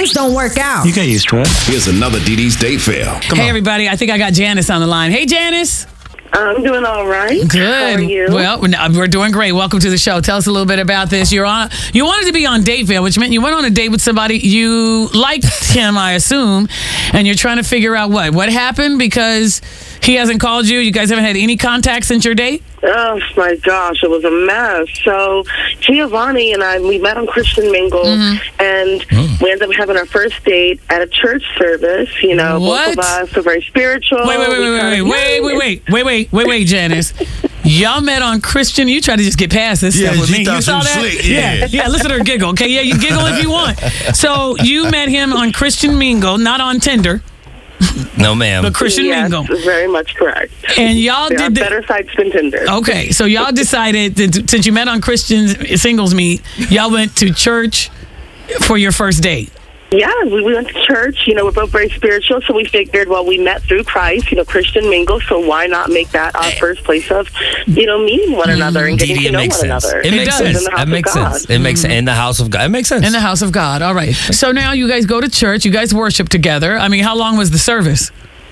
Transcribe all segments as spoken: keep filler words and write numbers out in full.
things don't work out. You get used to it. Here's another Dee Dee's date fail. Come hey, on. everybody. I think I got Janice on the line. Hey, Janice. I'm doing all right. Good. How are you? Well, we're doing great. Welcome to the show. Tell us a little bit about this. You're on. You wanted to be on Date Fail, which meant you went on a date with somebody. You liked him, I assume, and you're trying to figure out what what happened because he hasn't called you. You guys haven't had any contact since your date. Oh my gosh, it was a mess. So Giovanni and I, we met on Christian Mingle, mm-hmm. and mm. we ended up having our first date at a church service. You know, what? both of us are very spiritual. Wait, wait, wait, wait, wait, wait, wait, wait, wait, wait, wait, wait, wait, Janice. Y'all met on Christian. You tried to just get past this yeah, stuff with me. You saw that? Slick. Yeah. yeah, yeah. Listen to her giggle. Okay, yeah, you giggle if you want. So you met him on Christian Mingle, not on Tinder. No, ma'am. But Christian yes, Mingle. Very much correct. And y'all there did are the, better sites than Tinder. Okay, so y'all decided that since you met on Christian Singles Meet, y'all went to church for your first date. Yeah, we, we went to church. You know, we're both very spiritual, so we figured, well, we met through Christ, you know, Christian Mingle, so why not make that our first place of, you know, meeting one another and getting Dee Dee, to know one sense. another. It, it makes sense. That makes sense. It makes sense. In the house of God. It makes sense. In the house of God. All right. So now you guys go to church. You guys worship together. I mean, how long was the service?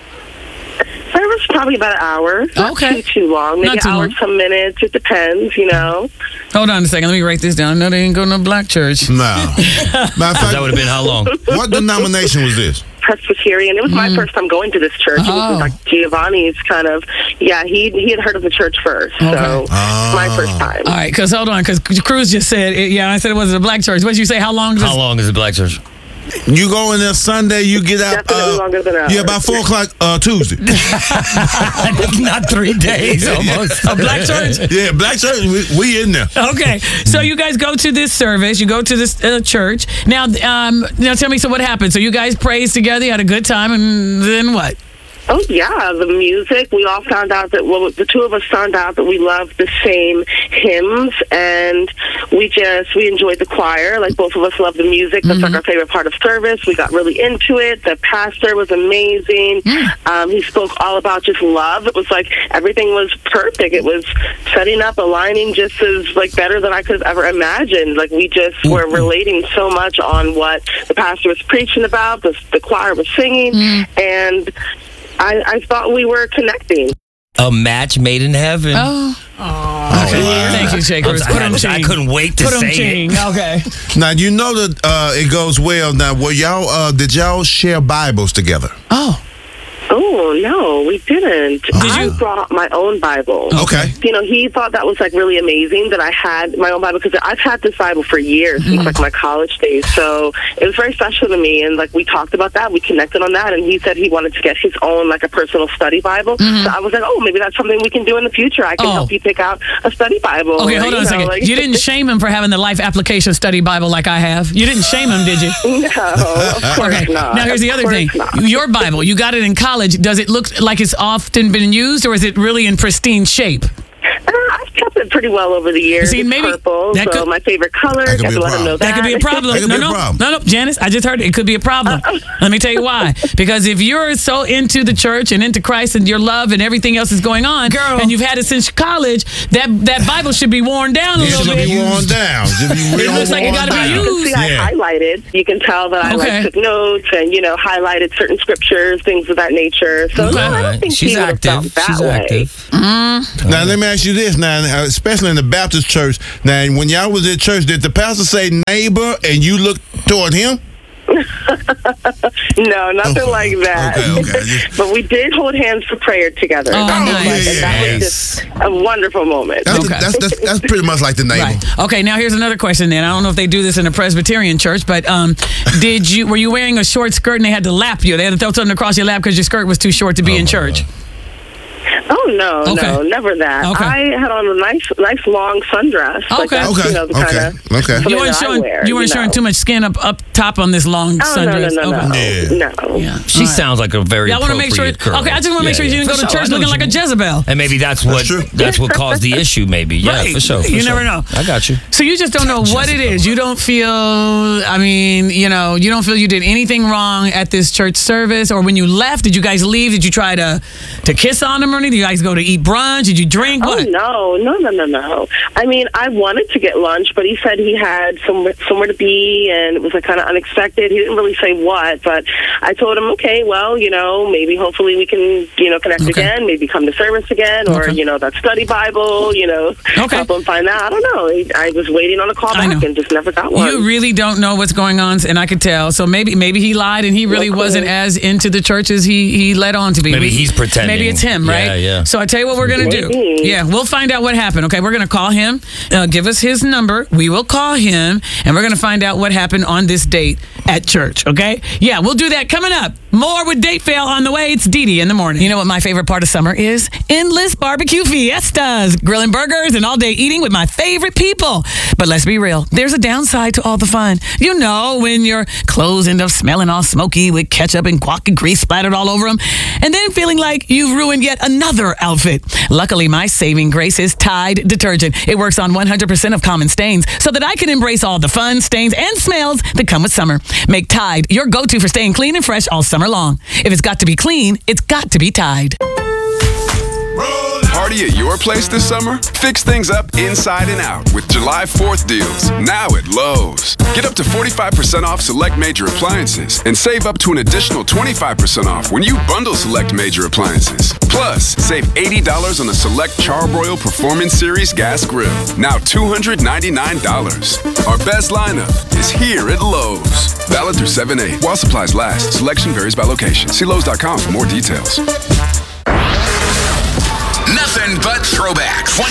Service probably about an hour. Not okay. too, too long. Maybe Not too an hour, long. some minutes. It depends, you know. Hold on a second. Let me write this down. No, they ain't go to no black church. No. Matter of fact, that would have been how long? What denomination was this? Presbyterian. It was my Mm. first time going to this church. Oh. It was like Giovanni's kind of, yeah, he he had heard of the church first. Okay. So, Oh. my first time. All right, because hold on, because Cruz just said, it, yeah, I said it wasn't a black church. What did you say? How long? Does How long is the black church? You go in there Sunday, you get out. Definitely uh, longer than an hour. Yeah, about four o'clock uh, Tuesday. Not three days almost. A black church? Yeah, black church. We, we in there. Okay, so you guys go to this service. You go to this uh, church. Now, um, now tell me. So what happened? So you guys praised together. You had a good time, and then what? Oh, yeah, the music. We all found out that, well, the two of us found out that we loved the same hymns, and we just, we enjoyed the choir. Like, both of us love the music. That's mm-hmm. like our favorite part of service. We got really into it. The pastor was amazing. Mm. Um, he spoke all about just love. It was like everything was perfect. It was setting up, aligning just as, like, better than I could have ever imagined. Like, we just mm-hmm. were relating so much on what the pastor was preaching about, the, the choir was singing, mm. and I, I thought we were connecting. A match made in heaven. Oh. Oh, okay. Wow. Thank you, Shakers. Put I, them I, I couldn't wait to Put say ching. it. Okay. Now you know that uh, it goes well. Now, were y'all uh, did y'all share Bibles together? Oh. Oh, no, we didn't. Did I you? brought my own Bible. Okay. You know, he thought that was, like, really amazing that I had my own Bible, because I've had this Bible for years, mm-hmm. since, like, my college days. So it was very special to me, and, like, we talked about that. We connected on that, and he said he wanted to get his own, like, a personal study Bible. Mm-hmm. So I was like, oh, maybe that's something we can do in the future. I can oh. help you pick out a study Bible. Okay, or, hold on you a second. know, like, you didn't shame him for having the Life Application Study Bible like I have. You didn't shame him, did you? No, of course okay. not. Now, here's the other thing. Not. Your Bible, you got it in college. Does it look like it's often been used, or is it really in pristine shape? Uh, I've kept it pretty well over the years. See, it's maybe purple, that so could- my favorite color. That could I be have a to let him know problem. That could be a problem. That could no, be a no, problem. no, no, Janice, I just heard it. It could be a problem. Let me tell you why. Because if you're so into the church and into Christ and your love and everything else is going on, Girl. and you've had it since college, that that Bible should be worn down a It little should bit. be worn down. It should be It real looks like it worn gotta be down. used. See, I Yeah. highlighted. You can tell that I Okay. like took notes and, you know, highlighted certain scriptures, things of that nature. So Okay. no, I don't Right. think She's he would have felt active. that She's way. active. Now let me ask you this. Now, especially in the Baptist church. Now, when y'all was at church, did the pastor say neighbor and you looked toward him? No, nothing Okay. like that. Okay, okay. But we did hold hands for prayer together. Oh, that was nice. like- Yeah, that yeah, was just a wonderful moment. That's, Okay. that's, that's that's pretty much like the neighbor. Right. Okay. Now here's another question. Then I don't know if they do this in a Presbyterian church, but um, did you were you wearing a short skirt and they had to lap you? They had to throw something across your lap because your skirt was too short to be Oh, in my church. Oh, no, Okay. no, never that. Okay. I had on a nice, nice long sundress. Like Okay. that's, Okay. You know, the Okay. kinda Okay. something You weren't that I showing wear, you weren't know. showing too much skin up up top on this long Oh, no, no, sundress. no, no, Okay. Yeah. no. Yeah. She All right. sounds like a very Yeah, I want to make sure. appropriate girl. Okay, I just want to make Yeah, sure yeah. you didn't For go to sure. I church know looking what like you a mean. Jezebel. And maybe that's what true. that's what caused the issue. Maybe, yeah, Right. for sure. For You sure. never know. I got you. So you just don't know what it is. You don't feel. I mean, you know, you don't feel you did anything wrong at this church service, or when you left, did you guys leave? Did you try to to kiss on them or anything? Do you guys go to eat brunch? Did you drink? What? Oh, no, no, no, no, no. I mean, I wanted to get lunch, but he said he had somewhere, somewhere to be, and it was like kind of unexpected. He didn't really say what, but I told him, okay, well, you know, maybe hopefully we can, you know, connect Okay. again, maybe come to service again, or, Okay. you know, that study Bible, you know, Okay. help him find that. I don't know. I was waiting on a call I back know. and just never got one. You really don't know what's going on, and I could tell. So maybe maybe he lied and he really No clue. wasn't as into the church as he, he led on to be. Maybe We- he's pretending. Maybe it's him, right? Yeah, yeah. So I tell you what we're going to do. Maybe. Yeah, we'll find out what happened, okay? We're going to call him, uh, give us his number. We will call him, and we're going to find out what happened on this date at church, okay? Yeah, we'll do that coming up. More with Date Fail on the way. It's Dee Dee in the morning. You know what my favorite part of summer is? Endless barbecue fiestas, grilling burgers and all day eating with my favorite people. But let's be real, there's a downside to all the fun. You know, when your clothes end up smelling all smoky with ketchup and guac and grease splattered all over them, and then feeling like you've ruined yet another outfit. Luckily, my saving grace is Tide detergent. It works on one hundred percent of common stains so that I can embrace all the fun, stains, and smells that come with summer. Make Tide your go-to for staying clean and fresh all summer long. If it's got to be clean, it's got to be Tide. Party at your place this summer? Fix things up inside and out with July fourth deals, now at Lowe's. Get up to forty-five percent off select major appliances and save up to an additional twenty-five percent off when you bundle select major appliances. Plus, save eighty dollars on a select Charbroil Performance Series gas grill, now two hundred ninety-nine dollars. Our best lineup is here at Lowe's. Valid through seven eight. While supplies last, selection varies by location. See Lowe's dot com for more details. Nothing but throwbacks. one